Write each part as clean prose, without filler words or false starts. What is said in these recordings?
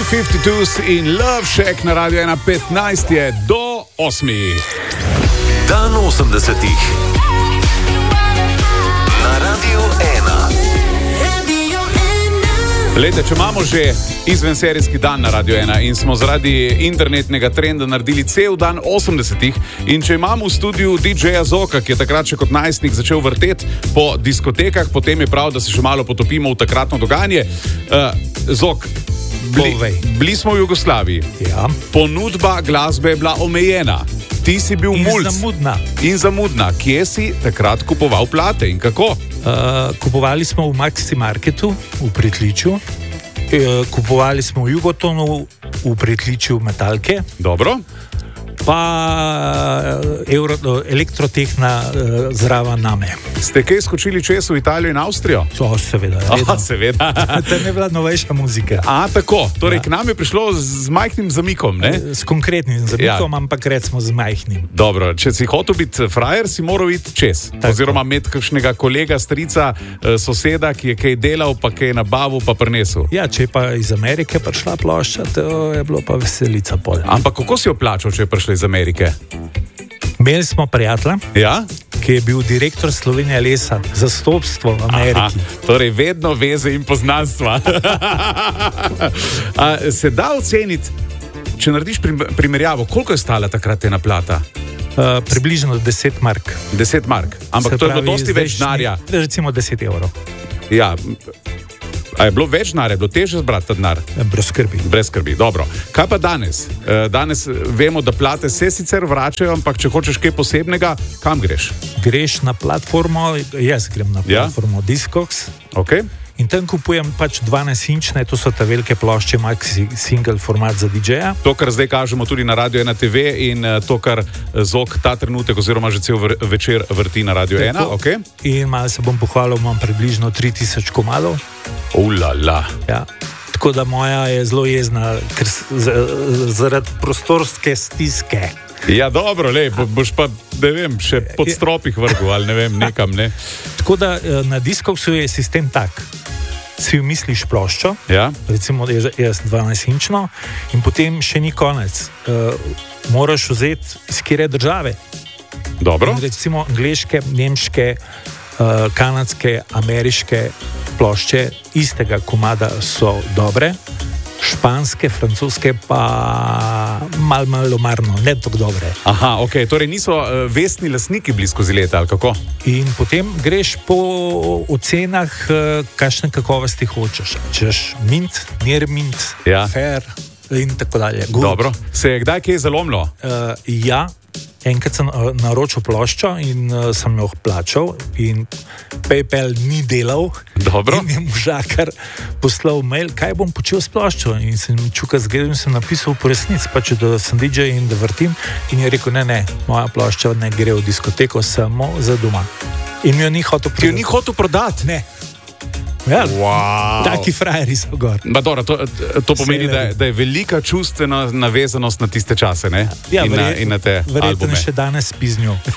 B-52s in Love Shack na Radio 1.15 je do 8. Dan 80-ih na Radio 1. Lejte, če imamo že izvenserijski dan na Radio 1 in smo zaradi internetnega trenda naredili cel dan 80-ih in če imamo v studiu DJ-ja Zoka, ki je takrat še kot najstnik začel vrteti po diskotekah, potem je prav, da se še malo potopimo v takratno dogajanje. Zok, bili smo v Jugoslaviji. Ja. Ponudba glasbe je bila omejena. Ti si bil mulc. In zamudna. Kje si takrat kupoval plate in kako? Kupovali smo v Maxi Marketu v Pritličju, kupovali smo v Jugotonu v Pritličju Metalke. Dobro. Pa Elektrotehna zraven name. Ste kaj skočili čez v Italijo in Avstrijo? Seveda. Seveda. Tam je bila novejša muzika. Tako. Torej, k nam je prišlo z majhnim zamikom, ne? S konkretnim zamikom, ampak recimo z majhnim. Dobro, če si hotel biti frajer, si moral iti čez. Tako. Oziroma imeti kakšnega kolega, strica, soseda, ki je kaj delal, pa kaj je nabavil, pa prinesel. Ja, če je pa iz Amerike prišla plošča, to je bilo pa veselica pol. Ampak kako si jo plačal, če je prišla iz Amerike? Imeli smo prijatelja, ki je bil direktor Slovenije Lesa, zastopstvo v Ameriki. Torej, vedno veze in poznanstva. Se da oceniti, če narediš primerjavo, koliko je stala takrat ena plata? Približno 10 mark. 10 mark, ampak to je bilo dosti več denarja. Recimo 10 evrov. Ja. A je bilo več denarja, je bilo težje zbrati ta denar? Brez skrbi. Brez skrbi, dobro. Kaj pa danes? Danes vemo, da plate se sicer vračajo, ampak če hočeš kaj posebnega, kam greš? Greš na platformo, jaz grem na platformo Discogs. Okay. In tam kupujem pač 12-inčne, to so te velike plošče, maxi single format za DJ-ja. To, kar zdaj kažemo tudi na Radio 1 TV in to, kar Zok ta trenutek oziroma že cel večer vrti na Radio 1. Okay. In malo se bom pohvalil, imam približno 3000 komadov. Ulala. Ja. Tako da moja je zelo jezna, ker zaradi prostorske stiske. Ja, dobro, boš pa, ne vem, še pod stropih vrgel ali ne vem, nekam, ne. Tako da na Discogsu je sistem tak. Si misliš ploščo, recimo jaz 12-inčno, in potem še ni konec. Moraš vzeti iz kire države. Dobro. In recimo angleške, nemške, kanadske, ameriške plošče istega komada so dobre, španske, francoske pa malo omarno, ne tako dobre. Ok, torej niso vestni lastniki bili skozi leta, ali kako? In potem greš po ocenah, kakšne kakovosti hočeš. Češ mint, near mint, fair in tako dalje. Good. Dobro, se je kdaj kaj zalomilo? Ja. Enkrat sem naročil ploščo in sem jo plačal in PayPal ni delal. Dobro. In je možakar poslal mail, kaj bom počel s ploščo. In sem čukal zgledal in sem napisal po resnici, pač da sem DJ in da vrtim. In je rekel, ne, moja plošča ne gre v diskoteko, samo za doma. In mi jo ni hotel prodati. Ti jo ni hotel prodati? Ne. Ja, wow. Taki frajeri so gor. To pomeni, da je velika čustvena navezanost na tiste čase, ne? Ja, in na te albume. Verjetno še danes spi z njo.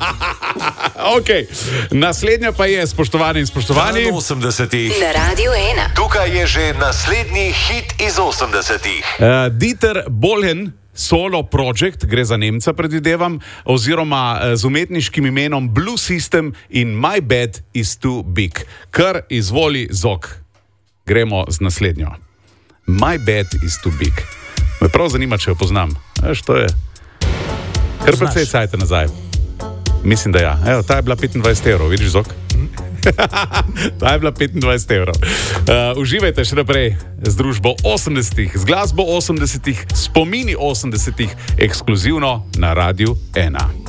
Ok, naslednja pa je, spoštovani in spoštovani, 80-ih. Na Radio 1. Tukaj je že naslednji hit iz 80-ih. Dieter Bohlen, solo project, gre za Nemca, predvidevam, oziroma z umetniškim imenom Blue System in My Bed is Too Big. Kar izvoli Zok. Gremo z naslednjo. My Bed is Too Big. Me prav zanima, če jo poznam. Veš, to je kar precej cajta nazaj. Mislim, da ja. Evo, ta je bila 25 evrov, vidiš, Zok? Ta je bila 25 evrov. Uživajte še naprej z družbo 80-ih, z glasbo 80-ih, spomini 80-ih, ekskluzivno na Radio 1.